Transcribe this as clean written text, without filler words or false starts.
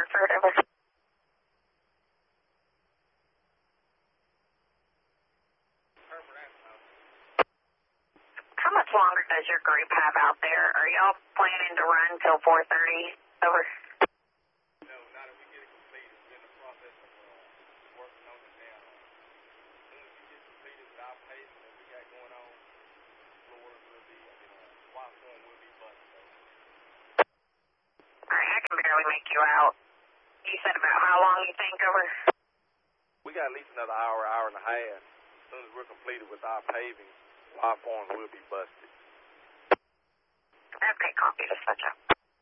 Hartford, over. How much longer does your group have out there? Are y'all planning to run till 4:30? Over. No, not if we get it completed. We're in the process of working on it now. As soon as we get completed with our paving that we got going on, floors will be, platform will be busted. Alright, I can barely make you out. You said about how long you think, over? We got at least another hour, hour and a half. As soon as we're completed with our paving, platforms will be busted. Okay, copy. Just such a